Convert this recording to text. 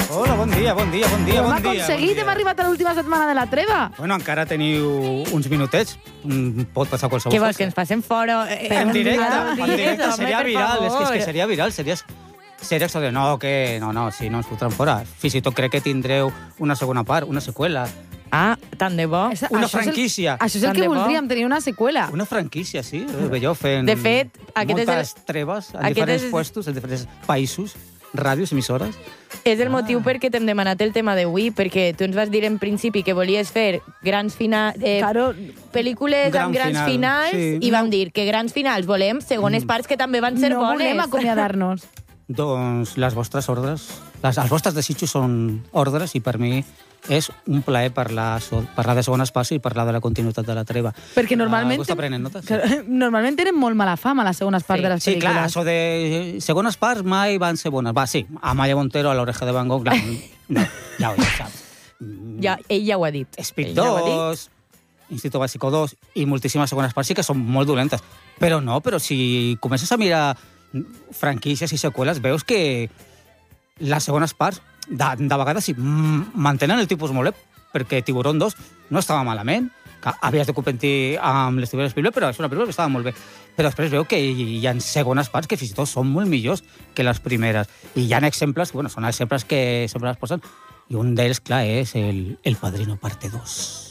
Hola, bon dia. Ho hem aconseguit, hem arribat a l'última setmana de la treva. Bueno, encara teniu uns minutets. Pot passar qualsevol Què vols, cosa. que ens passem fora? En directe, seria viral. És que seria viral, seria extraordinari. No, sí, no ens fotran fora. Fins i tot crec que tindreu una segona part, una seqüela. Ah, tant de bo. Una franquícia. Això és el Tant que de bo. voldríem, tenir una seqüela. Una franquícia, sí. Veieu fent De fet, aquest és moltes treves en diferents puestos, en diferents països, ràdios, emissores. És el motiu perquè t'hem demanat el tema d'avui, perquè tu ens vas dir en principi que volies fer grans Claro, pel·lícules Gran amb grans final, finals, sí. i vam dir que grans finals volem segones parts que també van ser no bones. volem acomiadar-nos. Doncs les vostres ordres, els vostres desitjos són ordres i per mi és un plaer parlar de segones parts i parlar de la continuïtat de la treva. Perquè normalment... Està prenent notes? Sí. Normalment tenen molt mala fama les segones parts de les Sí, clar, pel·lícules. això de segones parts mai van ser bones. Va, sí, Amaya Montero a l'Oreja de Van Gogh, clar, no, ja ho saps. Ja, ell ja ho ha dit. Speed Ell ja ho ha dit. 2, Instituto Básico 2 i moltíssimes segones parts sí que són molt dolentes. Però si comences a mirar franquícies i seqüeles, veus que les segones parts de vegades sí, mantenen el tipus molt bé, perquè Tiburón 2 no estava malament, que havies de competir amb l'Steven Spielberg, però és una pel·lícula que estava molt bé. Però després veu que hi ha segones parts que fins i tot són molt millors que les primeres. I hi ha exemples, són exemples que sempre es posen, i un d'ells, clar, és el Padrino parte 2.